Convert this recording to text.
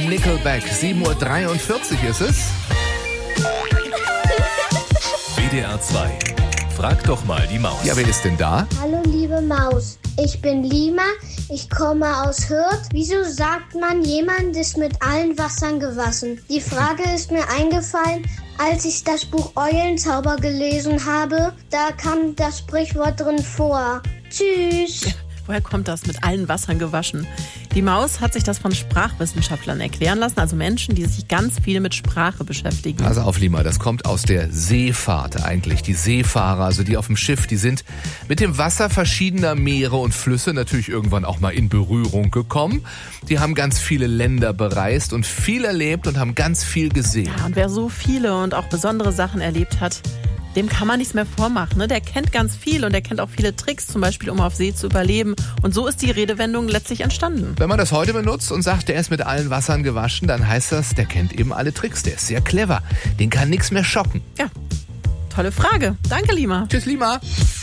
von Nickelback. 7:43 Uhr ist es. WDR 2. Frag doch mal die Maus. Ja, wer ist denn da? Hallo liebe Maus, ich bin Lima, ich komme aus Hürth. Wieso sagt man, jemand ist mit allen Wassern gewaschen? Die Frage ist mir eingefallen, als ich das Buch Eulenzauber gelesen habe. Da kam das Sprichwort drin vor. Tschüss. Ja, woher kommt das mit allen Wassern gewaschen? Die Maus hat sich das von Sprachwissenschaftlern erklären lassen, also Menschen, die sich ganz viel mit Sprache beschäftigen. Also auf, Lima, das kommt aus der Seefahrt eigentlich. Die Seefahrer, also die auf dem Schiff, die sind mit dem Wasser verschiedener Meere und Flüsse natürlich irgendwann auch mal in Berührung gekommen. Die haben ganz viele Länder bereist und viel erlebt und haben ganz viel gesehen. Ja, und wer so viele und auch besondere Sachen erlebt hat, dem kann man nichts mehr vormachen. Ne? Der kennt ganz viel und der kennt auch viele Tricks, zum Beispiel um auf See zu überleben. Und so ist die Redewendung letztlich entstanden. Wenn man das heute benutzt und sagt, der ist mit allen Wassern gewaschen, dann heißt das, der kennt eben alle Tricks. Der ist sehr clever. Den kann nichts mehr schocken. Ja, tolle Frage. Danke, Lima. Tschüss, Lima.